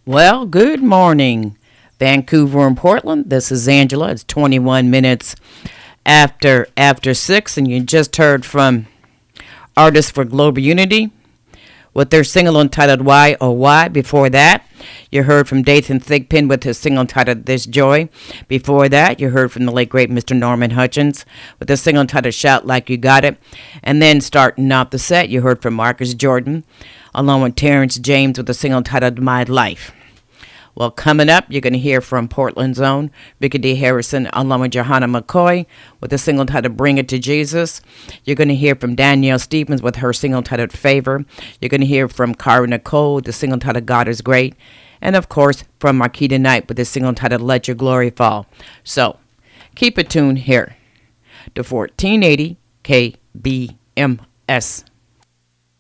Well, good morning, Vancouver and Portland. This is Angela. It's 21 minutes after 6, and you just heard from Artists for Global Unity with their single entitled Why Oh Why. Before that, you heard from Dathan Thigpen with his single entitled This Joy. Before that, you heard from the late great Mr. Norman Hutchins with the single entitled Shout Like You Got It. And then starting off the set, you heard from Marcus Jordan along with Terrence James with the single entitled My Life. Well, coming up, you're going to hear from Portland's own Vicky D. Harrison along with Johanna McCoy with the single titled Bring It to Jesus. You're going to hear from Danielle Stevens with her single titled Favor. You're going to hear from Cara Nicole with the single titled God is Great. And, of course, from Marquita Knight with the single titled Let Your Glory Fall. So, keep it tuned here to 1480 KBMS.